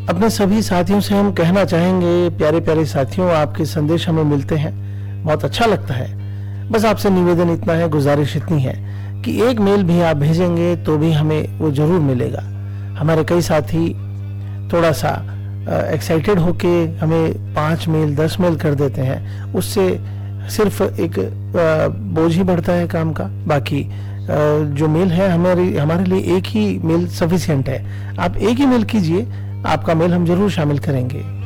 अपने सभी साथियों से हम कहना चाहेंगे, प्यारे प्यारे साथियों, आपके संदेश हमें मिलते हैं, बहुत अच्छा लगता है। बस आपसे निवेदन इतना है, गुजारिश इतनी है कि एक मेल भी आप भेजेंगे तो भी हमें वो जरूर मिलेगा। हमारे कई साथी थोड़ा सा एक्साइटेड होके हमें 5 मेल 10 मेल कर देते हैं, उससे सिर्फ एक बोझ ही बढ़ता है काम का। बाकी जो मेल है हमारे लिए एक ही मेल सफिशिएंट है। आप एक ही मेल कीजिए, आपका मेल हम जरूर शामिल करेंगे।